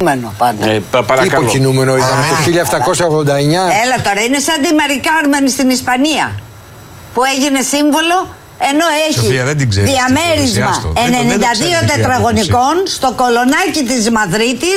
υποκινούμενο πάντα. Υποκινούμενο ήταν το 1789. Έλα τώρα, είναι σαν τη Μαρι Κάρμεν στην Ισπανία. Που έγινε σύμβολο, ενώ έχει Σοφία, διαμέρισμα 92 τετραγωνικών στο κολονάκι της Μαδρίτης.